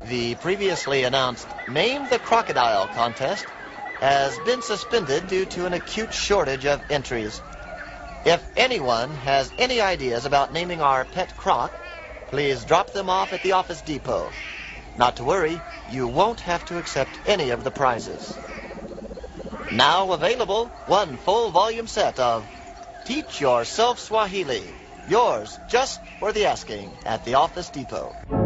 The previously announced Name the Crocodile contest has been suspended due to an acute shortage of entries. If anyone has any ideas about naming our pet croc, please drop them off at the office depot. Not to worry, you won't have to accept any of the prizes. Now available, one full volume set of Teach Yourself Swahili. Yours just for the asking at the office depot.